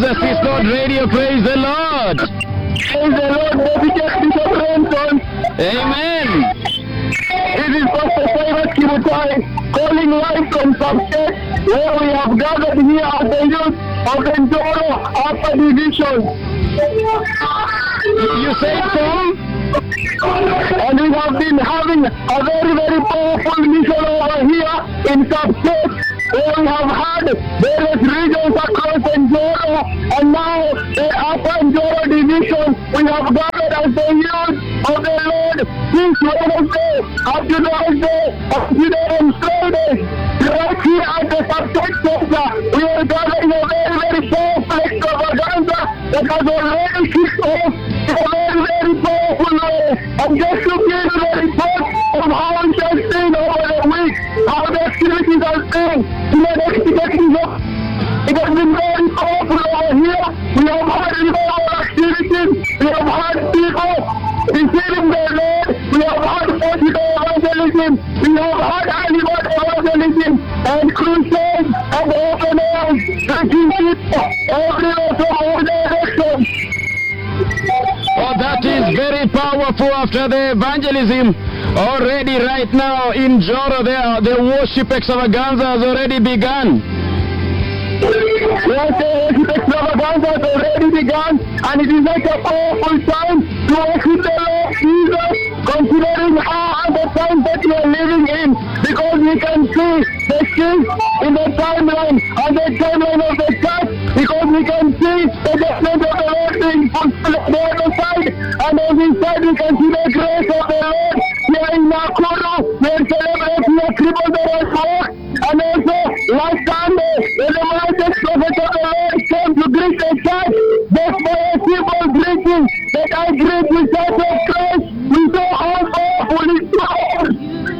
Jesus is Lord Radio. Praise the Lord. Praise the Lord, Bishop Renton. Amen. This is Pastor Cyrus Kimutai calling live from Substate, where we have gathered here at the youth of the Njoro Upper Division. You say so? And we have been having a very, very powerful mission over here in Substate, where we have had various regions across Njoro, and now the Upper Njoro Division, we have gathered as the youth of the Lord since Wednesday up to Thursday, up to on Friday. Right here at the Substate Center, we are gathering a very, very powerful extravaganza that has already kicked off in a very, very powerful way. And just to give you the report of how it has been over the week, how the activities have been, it has been very powerful over here. We have had revival activities, we have had people receiving the Lord, we have had political evangelism, we have had animal evangelism, and crusades and open airs, reaching people everywhere from all directions. Oh, that is very powerful. After the evangelism already right now in Njoro there, the worship extravaganza has already begun. Yes, the worship extravaganza has already begun, and it is like a powerful time to worship the Lord Jesus, considering how the times that we are living in, because we can see the shift in the timeline and the timeline of the church, because we can see the judgment of the Lord being fulfilled on the other side, and on this side we can see the grace of the Lord. Here in Nakuru, we are celebrating a triple the walk, and also last Sunday, when the mightiest prophet of the Lord came to greet the church, just by a simple greeting that I greet the church of Christ, we saw how powerful it was.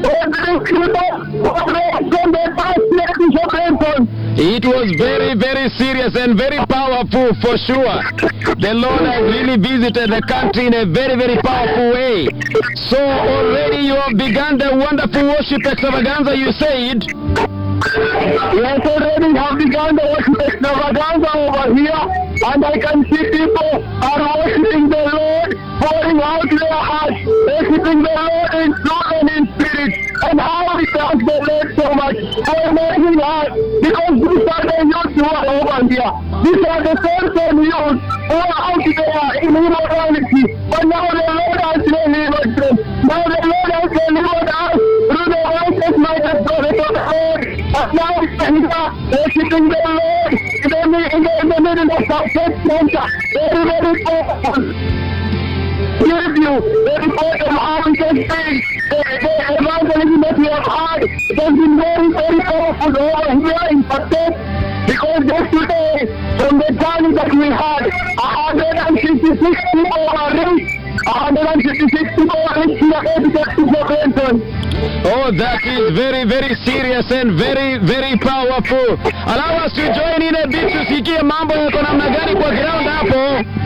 It was very, very serious and very powerful for sure. The Lord has really visited the country in a very, very powerful way. So already you have begun the wonderful worship extravaganza, you said. Yes, already have begun the worship extravaganza over here, and I can see people are worshiping the Lord, pouring out their hearts, worshiping the Lord in truth and in spirit. And how we thank the Lord so much for making us, because these are the youth who are over here. These are the certain youth who are out there in immorality. But now the Lord has delivered them. Now the Lord has delivered us through the righteous might of God of the Lord. And now we are here worshiping the Lord in the middle of the church center. Very, very powerful. Give you the report of how we can see the evangelism that we have had. It has been very, very powerful over here in Substate, because just today, from the journey that we had, 156 people are reached. 156 people are reached here at the Renton. Oh, that is very, very serious and very, very powerful. Allow us to join in a bit to sikia mambo yako namna gani kwa ground hapo.